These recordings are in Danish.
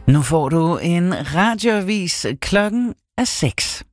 Nu får du en radioavis. Klokken er 6.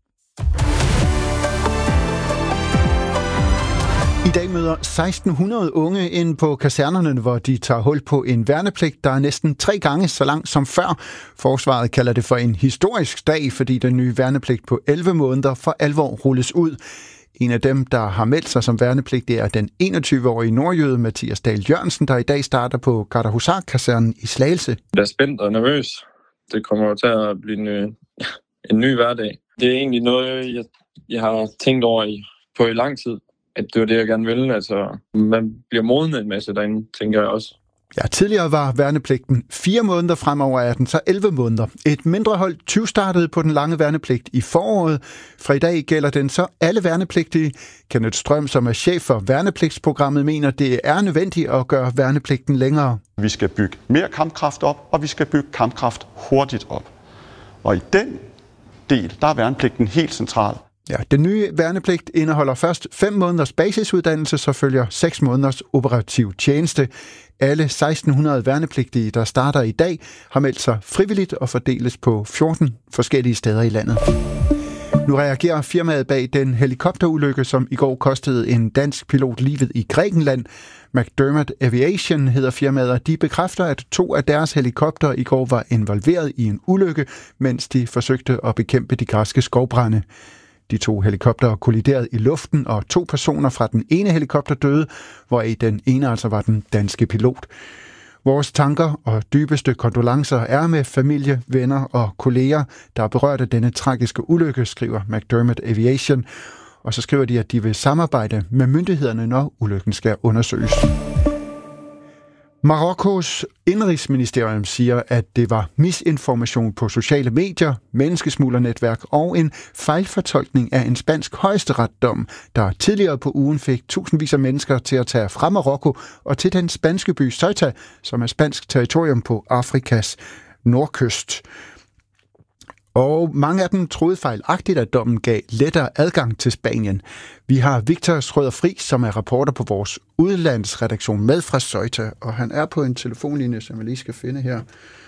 I dag møder 1600 unge ind på kasernerne, hvor de tager hul på en værnepligt, der er næsten 3 gange så lang som før. Forsvaret kalder det for en historisk dag, fordi den nye værnepligt på 11 måneder for alvor rulles ud. En af dem, der har meldt sig som værnepligtig, er den 21-årige nordjyde Mathias Dahl Jørgensen, der i dag starter på Gardehusar-kasernen i Slagelse. Jeg er spændt og nervøs. Det kommer til at blive en ny hverdag. Det er egentlig noget, jeg har tænkt over på i lang tid. At det var det, jeg gerne ville. Altså, man bliver modnet en masse derinde, tænker jeg også. Ja, tidligere var værnepligten 4 måneder, fremover er den så 11 måneder. Et mindre hold 20 startede på den lange værnepligt i foråret. Fra i dag gælder den så alle værnepligtige. Kenneth Strøm, som er chef for værnepligtsprogrammet, mener, det er nødvendigt at gøre værnepligten længere. Vi skal bygge mere kampkraft op, og vi skal bygge kampkraft hurtigt op. Og i den del, der er værnepligten helt central. Ja, den nye værnepligt indeholder først 5 måneders basisuddannelse, så følger 6 måneders operativ tjeneste. Alle 1600 værnepligtige, der starter i dag, har meldt sig frivilligt og fordeles på 14 forskellige steder i landet. Nu reagerer firmaet bag den helikopterulykke, som i går kostede en dansk pilot livet i Grækenland. McDermott Aviation hedder firmaet, og de bekræfter, at 2 af deres helikoptere i går var involveret i en ulykke, mens de forsøgte at bekæmpe de græske skovbrande. De 2 helikoptere kolliderede i luften, og 2 personer fra den ene helikopter døde, hvoraf den ene altså var den danske pilot. Vores tanker og dybeste kondolencer er med familie, venner og kolleger, der er berørt af denne tragiske ulykke, skriver McDermott Aviation. Og så skriver de, at de vil samarbejde med myndighederne, når ulykken skal undersøges. Marokkos indrigsministerium siger, at det var misinformation på sociale medier, menneskesmuglernetværk og en fejlfortolkning af en spansk højesteretsdom, der tidligere på ugen fik tusindvis af mennesker til at tage fra Marokko og til den spanske by Ceuta, som er spansk territorium på Afrikas nordkyst. Og mange af dem troede fejlagtigt, at dommen gav lettere adgang til Spanien. Vi har Victor Schrøder Friis, som er reporter på vores udlandsredaktion med fra Ceuta, og han er på en telefonlinje, som jeg lige skal finde her.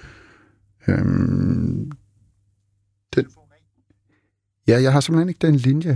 Ja, jeg har simpelthen ikke den linje.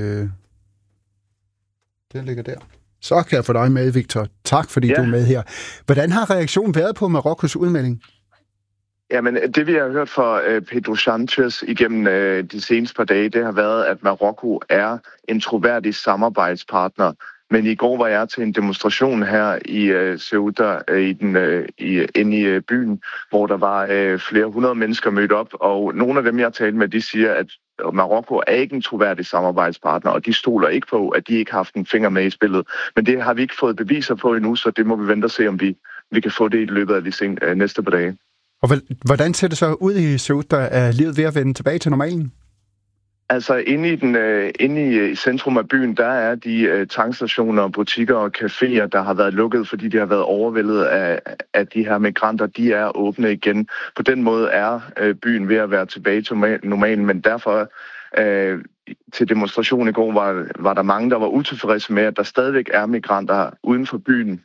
Den ligger der. Så kan jeg få dig med, Victor. Tak, fordi du er med her. Hvordan har reaktionen været på Marokkos udmelding? Jamen, det vi har hørt fra Pedro Sanchez igennem de seneste par dage, det har været, at Marokko er en troværdig samarbejdspartner. Men i går var jeg til en demonstration her i Ceuta, inde i byen, hvor der var flere hundrede mennesker mødt op. Og nogle af dem, jeg talte med, de siger, at Marokko er ikke en troværdig samarbejdspartner, og de stoler ikke på, at de ikke har haft en finger med i spillet. Men det har vi ikke fået beviser på endnu, så det må vi vente og se, om vi kan få det i løbet af de næste par dage. Og hvordan ser det så ud i Ceuta? Er livet ved at vende tilbage til normalen? Altså inde i centrum af byen, der er de tankstationer, butikker og caféer, der har været lukket, fordi de har været overvældet af de her migranter. De er åbne igen. På den måde er byen ved at være tilbage til normalen, men derfor til demonstration i går var der mange, der var utilfredse med, at der stadigvæk er migranter uden for byen.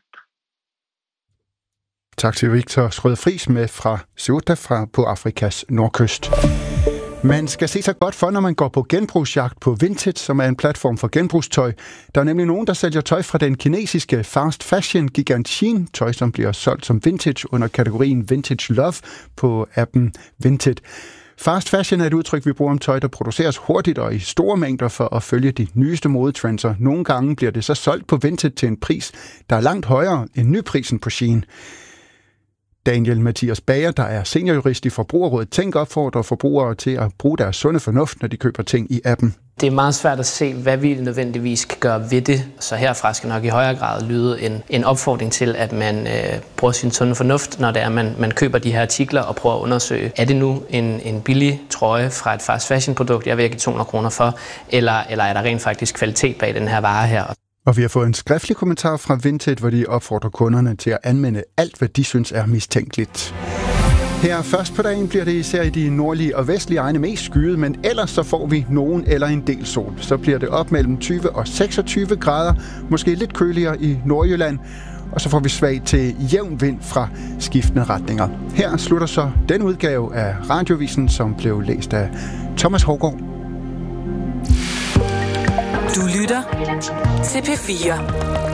Tak til Victor Schrøder Friis med fra Ceuta på Afrikas nordkyst. Man skal se sig godt for, når man går på genbrugsjagt på Vinted, som er en platform for genbrugstøj. Der er nemlig nogen, der sælger tøj fra den kinesiske fast fashion gigant Shein, tøj som bliver solgt som vintage under kategorien Vintage Love på appen Vinted. Fast fashion er et udtryk, vi bruger om tøj, der produceres hurtigt og i store mængder for at følge de nyeste modetrends. Nogle gange bliver det så solgt på Vinted til en pris, der er langt højere end nyprisen på Shein. Daniel Mathias Bager, der er seniorjurist i Forbrugerrådet Tænk, opfordrer forbrugere til at bruge deres sunde fornuft, når de køber ting i appen. Det er meget svært at se, hvad vi nødvendigvis kan gøre ved det. Så herfra skal nok i højere grad lyde en opfordring til, at man bruger sin sunde fornuft, når det er, man køber de her artikler og prøver at undersøge, er det nu en billig trøje fra et fast fashion produkt, jeg vil give 200 kroner for, eller er der rent faktisk kvalitet bag den her vare her? Og vi har fået en skriftlig kommentar fra Vinted, hvor de opfordrer kunderne til at anmelde alt, hvad de synes er mistænkeligt. Her først på dagen bliver det især i de nordlige og vestlige egne mest skyet, men ellers så får vi nogen eller en del sol. Så bliver det op mellem 20 og 26 grader, måske lidt køligere i Nordjylland. og så får vi svag til jævn vind fra skiftende retninger. Her slutter så den udgave af Radiovisen, som blev læst af Thomas Hougaard. Du lytter til P4.